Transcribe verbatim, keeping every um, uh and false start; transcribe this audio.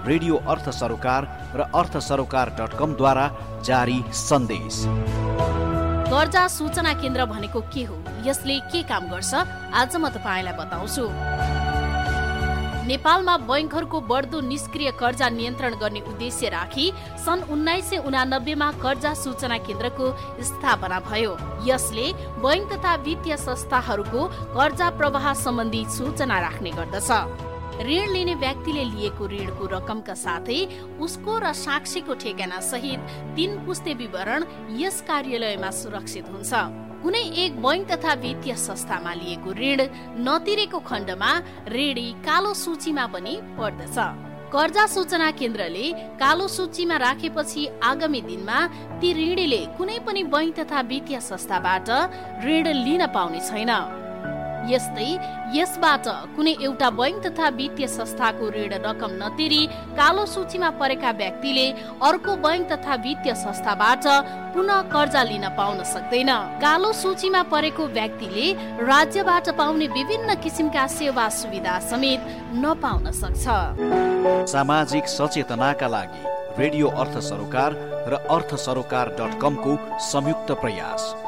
Radio अर्थ सरोकार र अर्थ सरोकार डट कमद्वारा जारी सन्देश। कर्जा सूचना केन्द्र भनेको के हो, यसले के काम गर्छ, आज म तपाईँलाई बताउँछु। नेपालमा बैंकहरूको बढ्दो निष्क्रिय कर्जा नियन्त्रण गर्ने उद्देश्य राखी सन् उन्नाइस सय उनानब्बेमा कर्जा सूचना केन्द्रको स्थापना भयो। यसले बैंक तथा वित्तीय संस्थाहरूको कर्जा प्रवाह सम्बन्धी सूचना राख्ने गर्दछ। ऋण लिने व्यक्तिले लिएको ऋणको रकमका साथै उसको र साक्षीको ठेगाना सहित तीन पुस्ते विवरण यस कार्यालयमा सुरक्षित हुन्छ। कुनै एक बैंक तथा वित्तीय संस्थामा लिएको ऋण नतिरेको खण्डमा ऋणी कालो सूचीमा पनि पर्दछ। कर्जा सूचना केन्द्रले कालो सूचीमा राखेपछि आगामी दिनमा ती ऋणीले कुनै पनि बैंक तथा वित्तीय संस्थाबाट ऋण लिन पाउने छैन। यस्तै यसबाट कुनै एउटा बैंक तथा वित्तीय संस्थाको ऋण रकम नतिरी कालो सूचीमा परेका व्यक्तिले अर्को बैंक तथा वित्तीय संस्थाबाट पुनः कर्जा लिन पाउन सक्दैन। कालो सूचीमा परेको व्यक्तिले राज्यबाट पाउने विभिन्न किसिमका सेवा सुविधा समेत नपाउन सक्छ। सामाजिक सचेतनाका लागि रेडियो अर्थ सरोकार र अर्थ सरोकार डट कमको संयुक्त प्रयास।